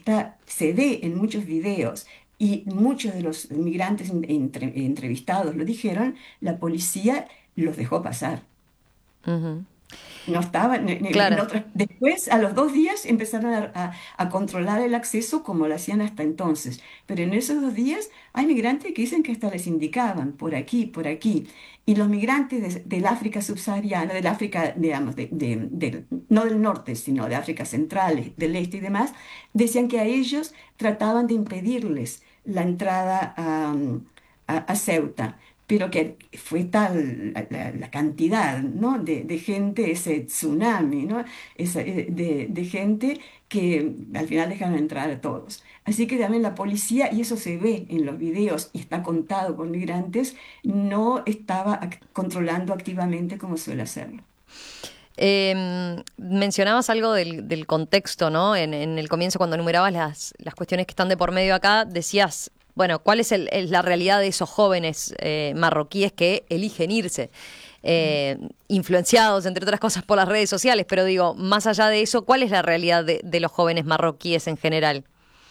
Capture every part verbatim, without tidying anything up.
está, se ve en muchos videos, y muchos de los migrantes entre- entrevistados lo dijeron, la policía los dejó pasar. Ujú. No estaban, en- en- en Claro. otras- después, a los dos días, empezaron a, a- a controlar el acceso como lo hacían hasta entonces. Pero en esos dos días hay migrantes que dicen que hasta les indicaban por aquí, por aquí. Y los migrantes de- del África subsahariana, del África, digamos, de- de- del- no del norte, sino de África Central, del este y demás, decían que a ellos trataban de impedirles la entrada a, a a Ceuta, pero que fue tal la, la- la cantidad, ¿no? de, de gente, ese tsunami, ¿no? Esa, eh, de, de gente que al final dejaron entrar a todos. Así que también la policía, y eso se ve en los videos y está contado por migrantes, no estaba ac- controlando activamente como suele hacerlo. Eh, mencionabas algo del, del contexto, ¿no? En, en el comienzo, cuando enumerabas las, las cuestiones que están de por medio acá, decías, bueno, ¿cuál es, el- es la realidad de esos jóvenes eh, marroquíes que eligen irse? Eh, influenciados, entre otras cosas, por las redes sociales, pero digo, más allá de eso, ¿cuál es la realidad de, de los jóvenes marroquíes en general?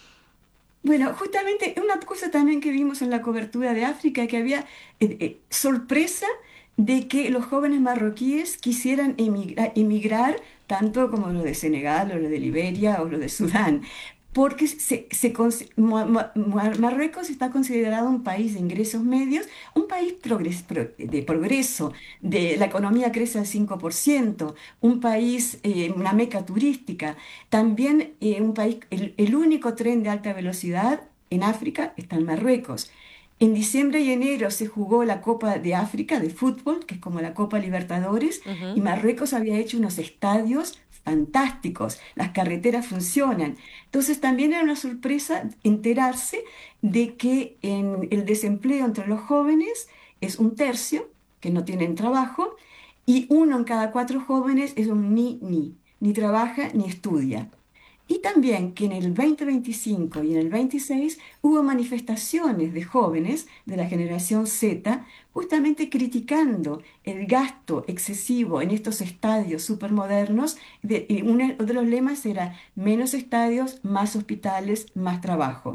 Bueno, justamente una cosa también que vimos en la cobertura de África, que había eh, eh, sorpresa de que los jóvenes marroquíes quisieran emigra- emigrar, tanto como los de Senegal o los de Liberia o los de Sudán, porque se, se cons- Mar- Mar- Mar- Marruecos está considerado un país de ingresos medios, un país progres- pro- de progreso, de la economía crece al cinco por ciento, un país, eh, una meca turística. También eh, un país, el, el único tren de alta velocidad en África está en Marruecos. En diciembre y enero se jugó la Copa de África de fútbol, que es como la Copa Libertadores, y Ujú. Marruecos había hecho unos estadios fantásticos, las carreteras funcionan. Entonces también era una sorpresa enterarse de que en el desempleo entre los jóvenes es un tercio, que no tienen trabajo, y uno en cada cuatro jóvenes es un ni-ni, ni trabaja ni estudia. Y también que en el dos mil veinticinco y en el veintiséis hubo manifestaciones de jóvenes de la generación Z justamente criticando el gasto excesivo en estos estadios supermodernos. De, y uno de los lemas era menos estadios, más hospitales, más trabajo.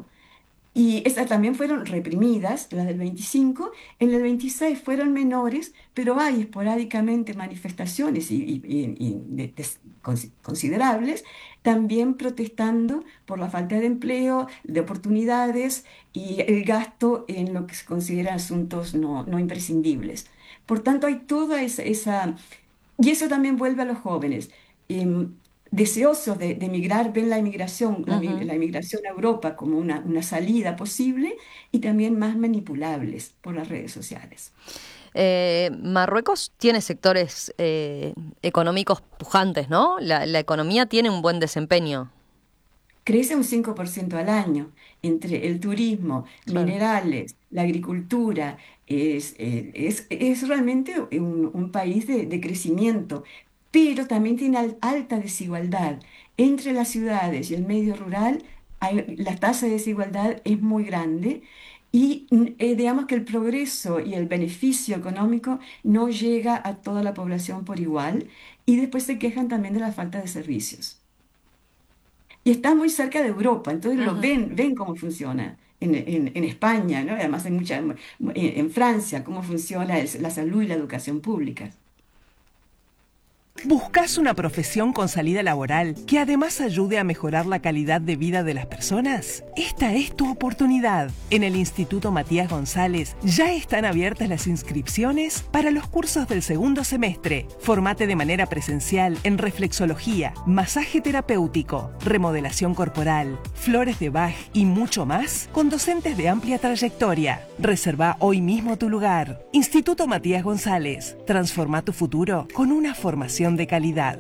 Y esas también fueron reprimidas, las del veinticinco. En el veintiséis fueron menores, pero hay esporádicamente manifestaciones y, y- y- y de- de- consi- considerables, también protestando por la falta de empleo, de oportunidades y el gasto en lo que se consideran asuntos no, no imprescindibles. Por tanto, hay toda esa, esa y eso también vuelve a los jóvenes. em, Deseosos de, de emigrar, ven la inmigración, la, mi- Ujú. la inmigración a Europa como una, una salida posible y también más manipulables por las redes sociales. Eh, Marruecos tiene sectores eh, económicos pujantes, ¿no? La, la economía tiene un buen desempeño. Crece un cinco por ciento al año entre el turismo, Claro. minerales, la agricultura. Es, eh, es, es realmente un, un país de, de crecimiento, pero también tiene al- alta desigualdad. Entre las ciudades y el medio rural, hay- la tasa de desigualdad es muy grande y mm, eh, digamos que el progreso y el beneficio económico no llega a toda la población por igual y después se quejan también de la falta de servicios. Y está muy cerca de Europa, entonces lo Ujú. ven, ven cómo funciona en, en- en España, ¿no? Además hay mucha, en, en Francia, cómo funciona el- la salud y la educación pública. ¿Buscas una profesión con salida laboral que además ayude a mejorar la calidad de vida de las personas? Esta es tu oportunidad. En el Instituto Matías González ya están abiertas las inscripciones para los cursos del segundo semestre. Formate de manera presencial en reflexología, masaje terapéutico, remodelación corporal, flores de Bach y mucho más con docentes de amplia trayectoria. Reserva hoy mismo tu lugar. Instituto Matías González. Transforma tu futuro con una formación de calidad.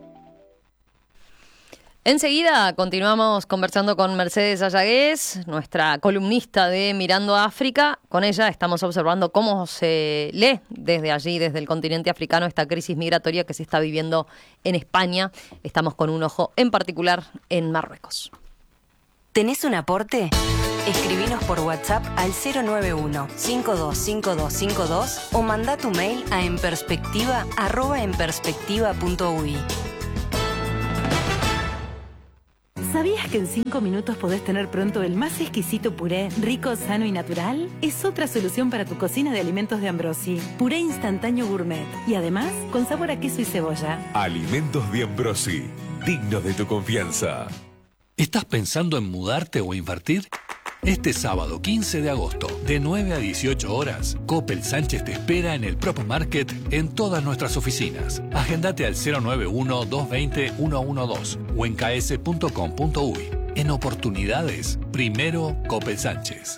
Enseguida continuamos conversando con Mercedes Ayagués, nuestra columnista de Mirando a África. Con ella estamos observando cómo se lee desde allí, desde el continente africano, esta crisis migratoria que se está viviendo en España. Estamos con un ojo en particular en Marruecos. ¿Tenés un aporte? Escribinos por WhatsApp al cero nueve uno, cinco dos cinco dos cinco dos o mandá tu mail a enperspectiva arroba enperspectiva punto uy. ¿Sabías que en cinco minutos podés tener pronto el más exquisito puré, rico, sano y natural? Es otra solución para tu cocina de alimentos de Ambrosi. Puré instantáneo gourmet. Y además, con sabor a queso y cebolla. Alimentos de Ambrosi, dignos de tu confianza. ¿Estás pensando en mudarte o invertir? Este sábado quince de agosto, de nueve a dieciocho horas, Coppel Sánchez te espera en el Prop Market en todas nuestras oficinas. Agendate al cero nueve uno, dos dos cero, uno uno dos o en k s punto com punto u y. En oportunidades, primero Coppel Sánchez.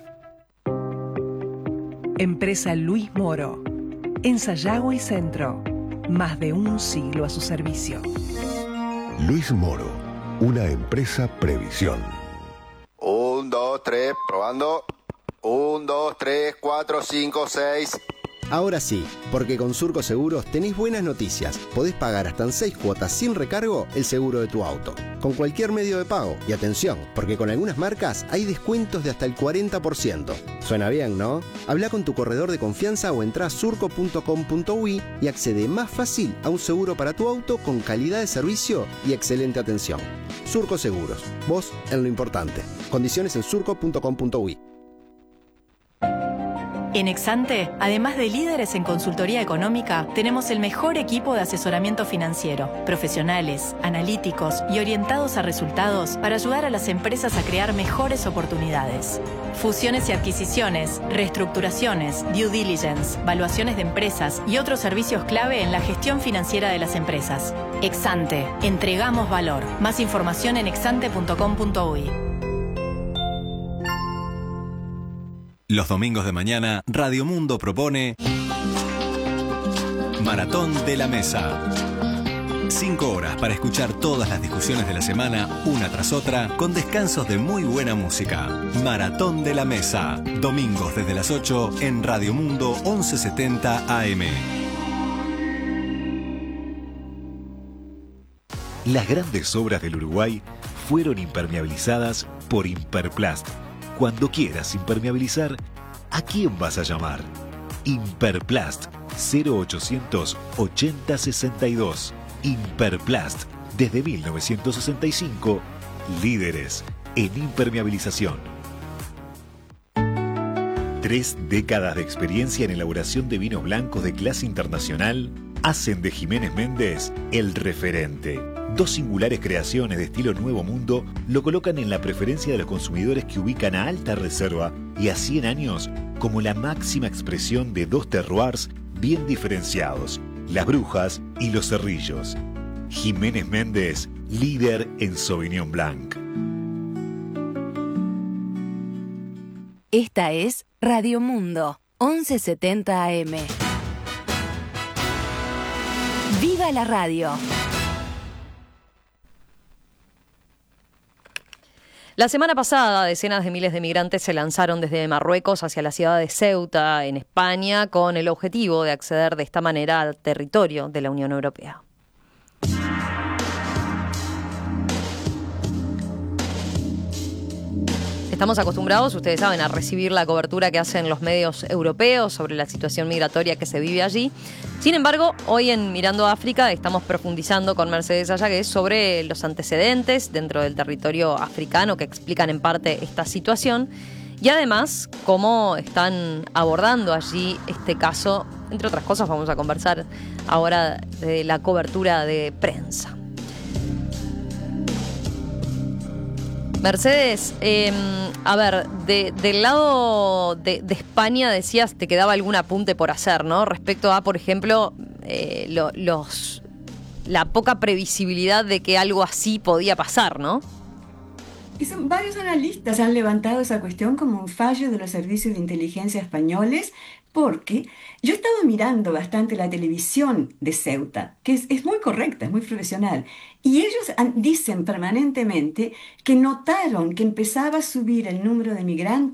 Empresa Luis Moro. En Sayago y Centro. Más de un siglo a su servicio. Luis Moro, una empresa Previsión. Un, dos, tres, probando. Un, dos, tres, cuatro, cinco, seis. Ahora sí, porque con Surco Seguros tenés buenas noticias. Podés pagar hasta en seis cuotas sin recargo el seguro de tu auto. Con cualquier medio de pago. Y atención, porque con algunas marcas hay descuentos de hasta el cuarenta por ciento. Suena bien, ¿no? Habla con tu corredor de confianza o entrá a surco punto com punto u y y accede más fácil a un seguro para tu auto con calidad de servicio y excelente atención. Surco Seguros. Vos en lo importante. Condiciones en surco punto com punto u y. En Exante, además de líderes en consultoría económica, tenemos el mejor equipo de asesoramiento financiero, profesionales, analíticos y orientados a resultados para ayudar a las empresas a crear mejores oportunidades. Fusiones y adquisiciones, reestructuraciones, due diligence, valuaciones de empresas y otros servicios clave en la gestión financiera de las empresas. Exante, entregamos valor. Más información en exante punto com punto u y. Los domingos de mañana, Radio Mundo propone Maratón de la Mesa. Cinco horas para escuchar todas las discusiones de la semana, una tras otra, con descansos de muy buena música. Maratón de la Mesa. Domingos desde las ocho en Radio Mundo once setenta A M. Las grandes obras del Uruguay fueron impermeabilizadas por Imperplast. Cuando quieras impermeabilizar, ¿a quién vas a llamar? Imperplast cero ochocientos ochenta sesenta y dos. Imperplast, desde mil novecientos sesenta y cinco, líderes en impermeabilización. Tres décadas de experiencia en elaboración de vinos blancos de clase internacional hacen de Jiménez Méndez el referente. Dos singulares creaciones de estilo Nuevo Mundo lo colocan en la preferencia de los consumidores que ubican a Alta Reserva y a cien años como la máxima expresión de dos terroirs bien diferenciados, las Brujas y los Cerrillos. Jiménez Méndez, líder en Sauvignon Blanc. Esta es Radio Mundo, once setenta A M. ¡Viva la radio! La semana pasada, decenas de miles de migrantes se lanzaron desde Marruecos hacia la ciudad de Ceuta, en España, con el objetivo de acceder de esta manera al territorio de la Unión Europea. Estamos acostumbrados, ustedes saben, a recibir la cobertura que hacen los medios europeos sobre la situación migratoria que se vive allí. Sin embargo, hoy en Mirando África estamos profundizando con Mercedes Ayagués sobre los antecedentes dentro del territorio africano que explican en parte esta situación y además cómo están abordando allí este caso. Entre otras cosas, vamos a conversar ahora de la cobertura de prensa. Mercedes, eh, a ver, de, del lado de, de España decías, te quedaba algún apunte por hacer, ¿no? Respecto a, por ejemplo, eh, lo, los, la poca previsibilidad de que algo así podía pasar, ¿no? Y son, varios analistas han levantado esa cuestión como un fallo de los servicios de inteligencia españoles, porque yo he estado mirando bastante la televisión de Ceuta, que es, es muy correcta, es muy profesional, y ellos han, dicen permanentemente que notaron que empezaba a subir el número de migrantes